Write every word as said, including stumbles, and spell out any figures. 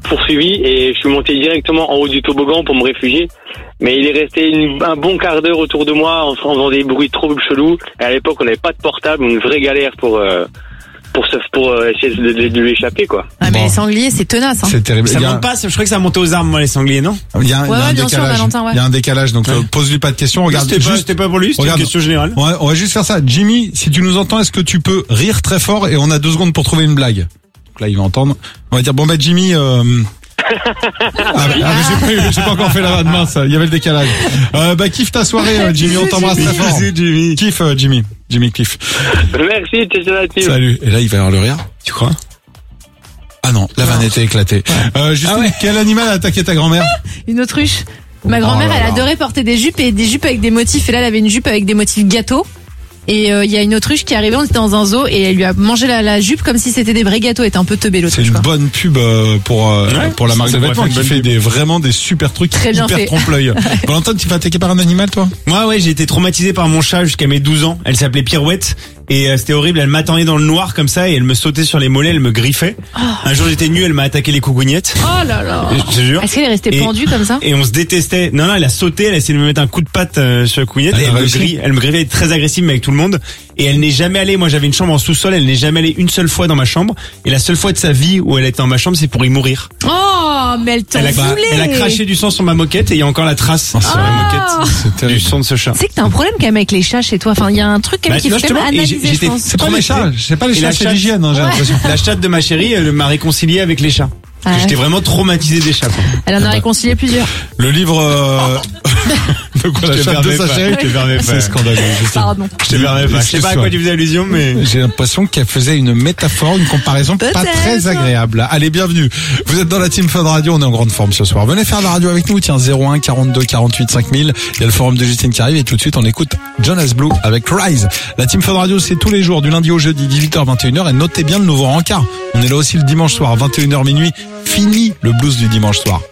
poursuivi et je suis monté directement en haut du toboggan pour me réfugier. Mais il est resté une, un bon quart d'heure autour de moi en faisant des bruits trop chelous. Et à l'époque, on n'avait pas de portable, une vraie galère pour euh, pour se pour euh, essayer de, de, de lui échapper, quoi. Ah mais Bon. les sangliers, c'est tenace. Hein. C'est terrible. Ça Il y a- monte pas, je crois que ça montait aux armes, moi, les sangliers, non? Il y a, un- il y a Ouais, un ouais, bien sûr, décalage. Valentin, ouais. Il y a un décalage, donc Ouais. euh, pose-lui pas de questions. Regarde, C'était pas, juste- c'était pas pour lui, c'était regarde. une question générale. on, va, on va juste faire ça. Jimmy, si tu nous entends, est-ce que tu peux rire très fort et on a deux secondes pour trouver une blague. Donc là, il va entendre. On va dire bon bah Jimmy. Euh... ah, bah, ah, mais j'ai pas, eu- j'ai pas encore fait la vanne, mince. Il y avait le décalage. Euh, bah kiffe ta soirée, euh, Jimmy. On t'embrasse très fort. Jimmy. Kiffe, euh, Jimmy. Jimmy kiffe. Merci, t'es la team. Salut. Et là, il va y avoir le rire. Tu crois? Ah non, la vanne était éclatée. Euh, Justine, Ah ouais. quel animal a attaqué ta grand-mère? Une autruche. Ma grand-mère, Oh là elle là. adorait porter des jupes et des jupes avec des motifs. Et là, elle avait une jupe avec des motifs gâteaux. Et euh, il y a une autruche qui est arrivée, on était dans un zoo et elle lui a mangé la, la jupe comme si c'était des vrais gâteaux. Elle était un peu teubée C'est l'autruche. une quoi. bonne pub euh, pour euh, Ouais, pour la marque ça de pourrait vêtements faire une qui bonne fait pub. des vraiment des super trucs Très bien hyper fait. trompe-l'œil. Valentin, tu vas attaquer par un animal, toi? Moi, ouais, j'ai été traumatisé par mon chat jusqu'à mes douze ans. Elle s'appelait Pirouette. Et euh, c'était horrible, elle m'attendait dans le noir comme ça et elle me sautait sur les mollets, elle me griffait. Un jour j'étais nu, elle m'a attaqué les coucougnettes. Oh là là. Je te jure. Est-ce qu'elle est restée Et- pendue comme ça? Et on se détestait. Non, non, elle a sauté, elle a essayé de me mettre un coup de patte euh, sur la couignette. Elle Et a elle, me réussi. grille, elle me griffait, elle était très agressive mais avec tout le monde. Et elle n'est jamais allée, moi j'avais une chambre en sous-sol, elle n'est jamais allée une seule fois dans ma chambre. Et la seule fois de sa vie où elle était dans ma chambre, c'est pour y mourir. Oh, mais elle t'en Elle a, voulait. elle a craché du sang sur ma moquette et il y a encore la trace sur la Ah. moquette C'est du terrible. sang de ce chat. Tu sais que t'as un problème quand même avec les chats chez toi. Enfin, il y a un truc quand même Bah, qu'il non, faut quand même justement, et j'ai- analyser, je j'étais- pense. C'est pas les chats, c'est pas les Et chats, la c'est chatte- l'hygiène, hein, j'ai Ouais. l'impression. La chatte de ma chérie, elle m'a réconcilié avec les chats. Ah ouais. J'étais vraiment traumatisé des chats. quoi. Elle en a réconcilié plusieurs. Le livre euh... de quoi, la Je te chatte de permets sa pas, chérie, je te permets pas. c'est scandaleux. Justine. Pardon. Je te permets pas. Je sais pas à quoi tu faisais allusion, mais. J'ai l'impression qu'elle faisait une métaphore, une comparaison pas Peut-être. très agréable. Allez, bienvenue. Vous êtes dans la Team Fun Radio, on est en grande forme ce soir. Venez faire la radio avec nous, tiens, zéro un quarante-deux quarante-huit cinq mille. Il y a le forum de Justine qui arrive et tout de suite on écoute Jonas Blue avec Rise. La Team Fun Radio, c'est tous les jours, du lundi au jeudi, dix-huit heures vingt et une heures. Et notez bien le nouveau rencard. On est là aussi le dimanche soir, vingt et une heures minuit. Fini le blues du dimanche soir.